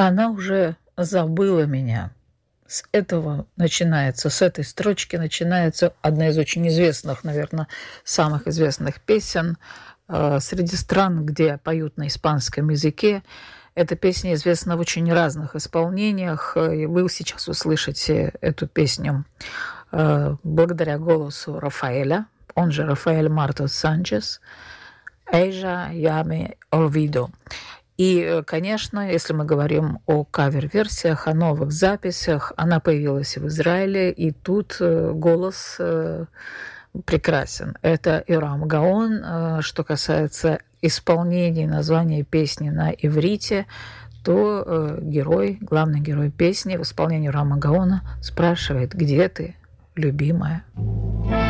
Она уже забыла меня. С этого начинается, с этой строчки начинается одна из очень известных, наверное, самых известных песен среди стран, где поют на испанском языке. Эта песня известна в очень разных исполнениях, и вы сейчас услышите эту песню благодаря голосу Рафаэля, он же Рафаэль Мартос Санчес, «Ella ya me olvidó». И, конечно, если мы говорим о кавер-версиях, о новых записях, она появилась в Израиле, и тут голос прекрасен. Это Ирам Гаон. Что касается исполнения названия песни на иврите, то главный герой песни в исполнении Ирама Гаона спрашивает: «Где ты, любимая?»